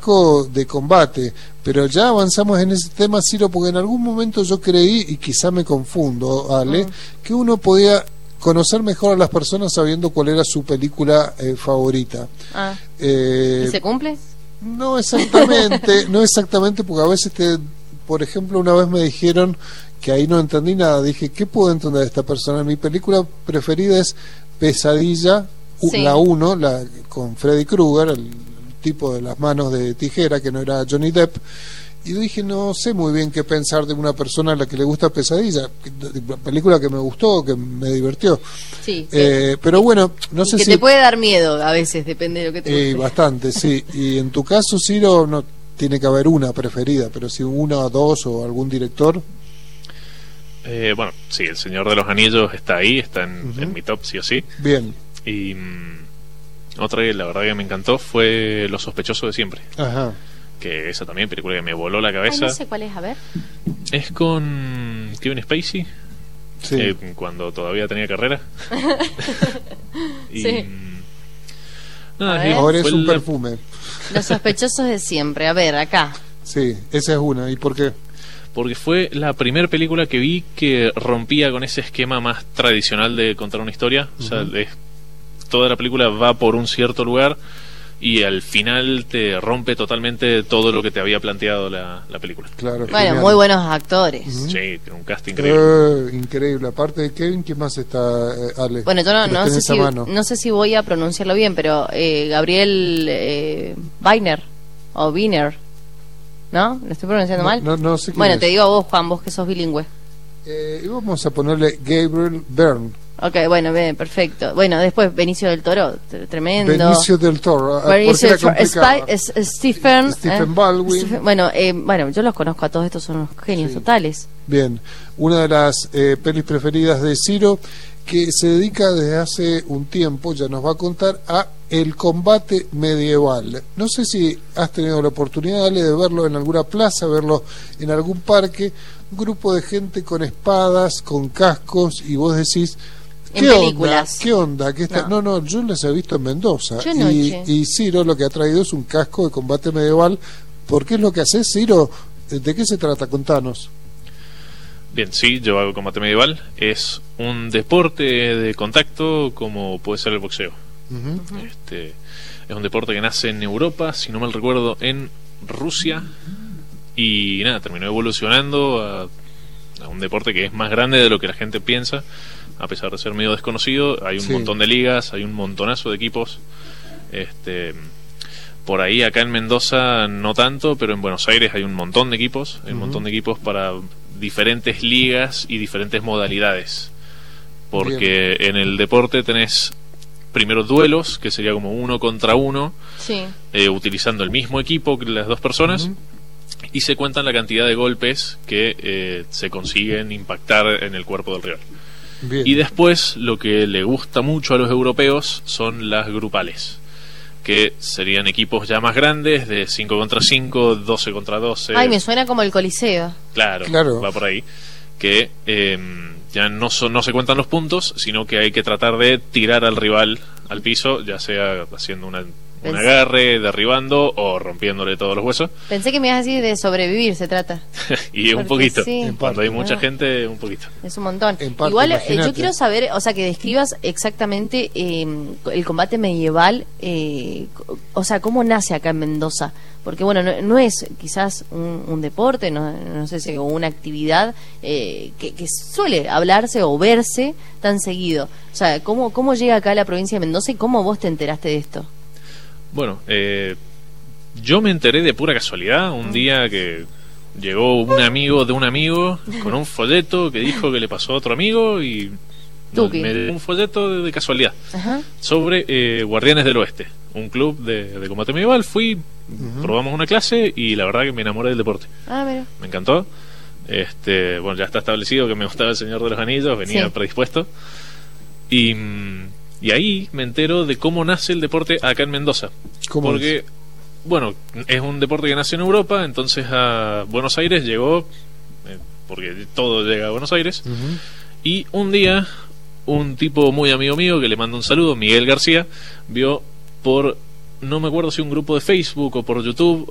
casco de combate, pero ya avanzamos en ese tema, Ciro, porque en algún momento yo creí, y quizá me confundo, Ale, que uno podía conocer mejor a las personas sabiendo cuál era su película favorita. ¿Y se cumple? No exactamente, no exactamente, porque a veces por ejemplo, una vez me dijeron que ahí no entendí nada, dije, ¿qué puedo entender de esta persona? Mi película preferida es Pesadilla, la 1, con Freddy Krueger, el tipo de las manos de tijera, que no era Johnny Depp. Y yo dije, no sé muy bien qué pensar de una persona a la que le gusta Pesadilla, película que me gustó, que me divirtió. Sí. Pero bueno, no sé si... te puede dar miedo a veces, depende de lo que te guste. Bastante, sí. Y en tu caso, Ciro, no tiene que haber una preferida, pero si una o dos o algún director... bueno, sí, El Señor de los Anillos está ahí, está en mi top, sí o sí. Bien. Y otra que la verdad que me encantó fue Los Sospechosos de Siempre. Ajá. Que esa también, película que me voló la cabeza. No sé cuál es, a ver. Es con Kevin Spacey, sí. Cuando todavía tenía carrera. Y, sí. Ahora es un perfume. Los Sospechosos de Siempre, a ver, acá. Sí, esa es una. ¿Y por qué? Porque fue la primera película que vi que rompía con ese esquema más tradicional de contar una historia. O sea, toda la película va por un cierto lugar y al final te rompe totalmente todo lo que te había planteado la película. Claro. Bueno, genial. muy buenos actores. Sí, tiene un casting increíble. Increíble. Aparte de Kevin, ¿quién más está, Ale? Bueno, yo no sé si voy a pronunciarlo bien, pero Gabriel Weiner o Wiener, ¿no? ¿Lo estoy pronunciando mal? No sé quién Bueno, es. te digo a vos, Juan, vos que sos bilingüe. Vamos a ponerle Gabriel Byrne. Ok, bueno, bien, perfecto. Bueno, después Benicio del Toro, tremendo. Benicio del Toro. Stephen Baldwin. Bueno, yo los conozco a todos, estos son unos genios totales. Bien, una de las pelis preferidas de Ciro, que se dedica desde hace un tiempo, ya nos va a contar, a el combate medieval. No sé si has tenido la oportunidad, Ale, de verlo en alguna plaza, verlo en algún parque, un grupo de gente con espadas, con cascos, y vos decís... En películas. ¿Qué onda? ¿Qué está? No, yo las he visto en Mendoza. Yo y Ciro lo que ha traído es un casco de combate medieval. ¿Por qué es lo que haces, Ciro? ¿De qué se trata? Contanos. Bien, sí, yo hago combate medieval. Es un deporte de contacto como puede ser el boxeo. Es un deporte que nace en Europa, si no mal recuerdo, en Rusia. Y nada, terminó evolucionando a un deporte que es más grande de lo que la gente piensa. A pesar de ser medio desconocido, hay un montón de ligas, hay un montonazo de equipos. Por ahí, acá en Mendoza, no tanto, pero en Buenos Aires hay un montón de equipos. Hay un montón de equipos para diferentes ligas y diferentes modalidades. Porque en el deporte tenés primero duelos, que sería como 1 contra 1, utilizando el mismo equipo que las dos personas. Y se cuentan la cantidad de golpes que se consiguen impactar en el cuerpo del rival. Bien. Y después lo que le gusta mucho a los europeos son las grupales, que serían equipos ya más grandes, de 5 contra 5, 12 contra 12. Ay, me suena como el Coliseo. Claro. Va por ahí. Que ya no se cuentan los puntos, sino que hay que tratar de tirar al rival al piso, ya sea haciendo un agarre, derribando o rompiéndole todos los huesos. Pensé que me ibas a decir de sobrevivir, se trata. Y un poquito. Sí, cuando hay mucha gente, un poquito. Es un montón. Parte, igual yo quiero saber, o sea, que describas exactamente el combate medieval, o sea, cómo nace acá en Mendoza. Porque bueno, no es quizás un deporte, no sé si, o una actividad que suele hablarse o verse tan seguido. O sea, ¿cómo llega acá a la provincia de Mendoza y cómo vos te enteraste de esto? Bueno, yo me enteré de pura casualidad un día que llegó un amigo de un amigo con un folleto que dijo que le pasó a otro amigo y me dio un folleto de casualidad sobre Guardianes del Oeste, un club de combate medieval. Fui, probamos una clase y la verdad que me enamoré del deporte. Mira. Me encantó. Bueno, ya está establecido que me gustaba El Señor de los Anillos, venía predispuesto. Y ahí me entero de cómo nace el deporte acá en Mendoza. Porque, bueno, es un deporte que nace en Europa, entonces a Buenos Aires llegó, porque todo llega a Buenos Aires, y un día un tipo muy amigo mío, que le mando un saludo, Miguel García, vio no me acuerdo si un grupo de Facebook o por YouTube,